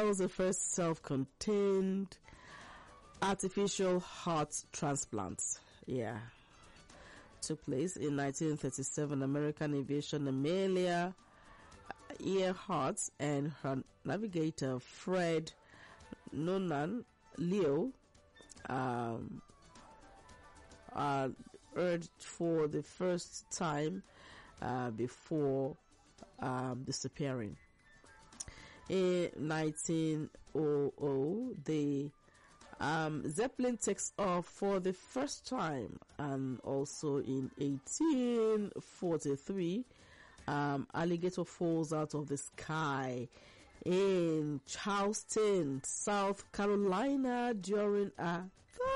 was the first self-contained artificial heart transplant. Yeah. Took place in 1937. American aviation Amelia Earhart and her navigator Fred Noonan Leo urged for the first time before disappearing. In 1900, the Zeppelin takes off for the first time, and also in 1843, alligator falls out of the sky in Charleston, South Carolina during a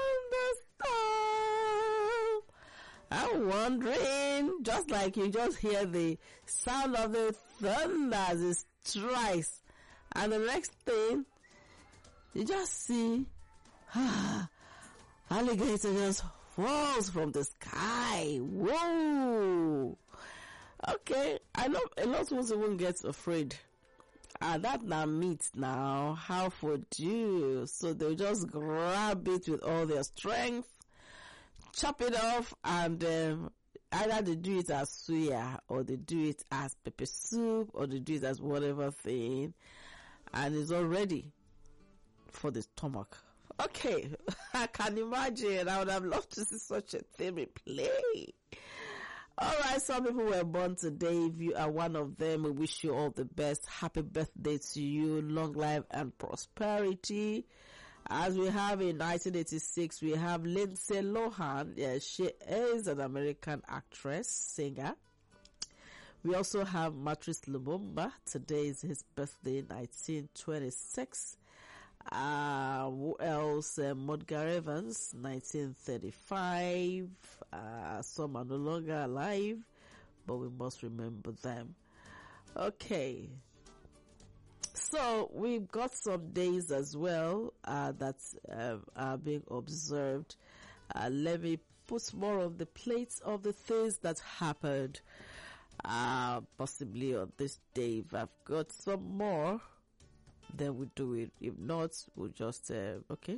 thunderstorm. I'm wondering, just like you just hear the sound of the thunder as it strikes, and the next thing you just see alligator just falls from the sky. Whoa! Okay, I know a lot of people won't get afraid. That now meat now, how for you? So they'll just grab it with all their strength, chop it off, and either they do it as suya, or they do it as pepper soup, or they do it as whatever thing, and it's all ready for the stomach. Okay, I can imagine. I would have loved to see such a thing replay. Alright, some people were born today. If you are one of them, we wish you all the best. Happy birthday to you. Long life and prosperity. As we have in 1986, we have Lindsay Lohan. Yeah, she is an American actress, singer. We also have Matrice Lumumba. Today is his birthday, 1926. Who else? Mudgar Evans, 1935. Some are no longer alive, but we must remember them. Okay. So we've got some days as well that are being observed. Let me put more on the plates of the things that happened possibly on this day. If I've got some more, then we'll do it. If not, we'll just okay.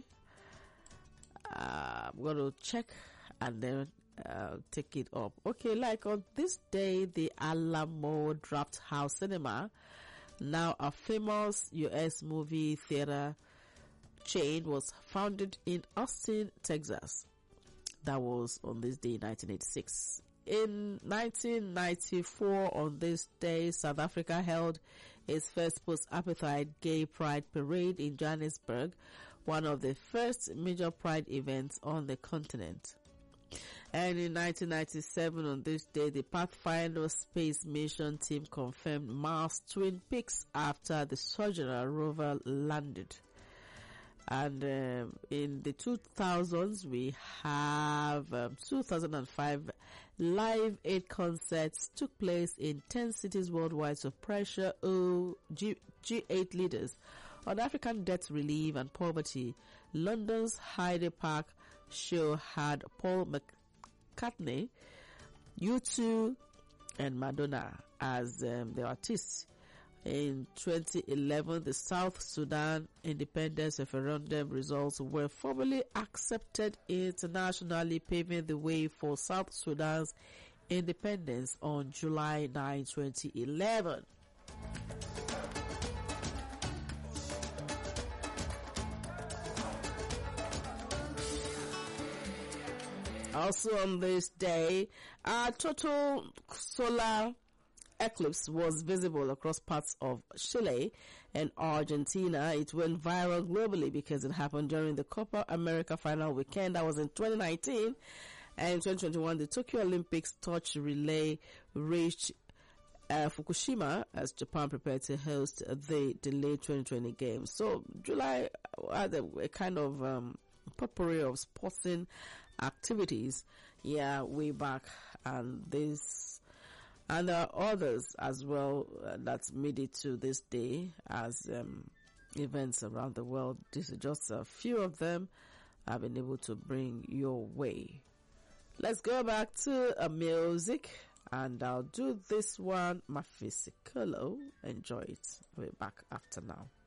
I'm going to check and then take it up. Okay, like on this day, the Alamo Drafthouse Cinema, now a famous US movie theater chain, was founded in Austin, Texas. That was on this day, 1986. In 1994, on this day, South Africa held its first post-apartheid gay pride parade in Johannesburg, one of the first major pride events on the continent. And in 1997, on this day, the Pathfinder space mission team confirmed Mars Twin Peaks after the Sojourner rover landed. And in the 2000s, we have 2005 Live Aid concerts took place in 10 cities worldwide to pressure G8 leaders on African debt relief and poverty. London's Hyde Park show had Paul McCartney, U2 and Madonna as the artists. In 2011, the South Sudan independence referendum results were formally accepted internationally, paving the way for South Sudan's independence on July 9, 2011. Also on this day, a total solar eclipse was visible across parts of Chile and Argentina. It went viral globally because it happened during the Copa America final weekend. That was in 2019. And in 2021, the Tokyo Olympics torch relay reached Fukushima as Japan prepared to host the delayed 2020 games. So July had a kind of potpourri of sporting activities. Yeah, way back, and this. And there are others as well that made it to this day as events around the world. These are just a few of them I've been able to bring your way. Let's go back to music, and I'll do this one, Mafisikolo. Enjoy it. We'll be back after now.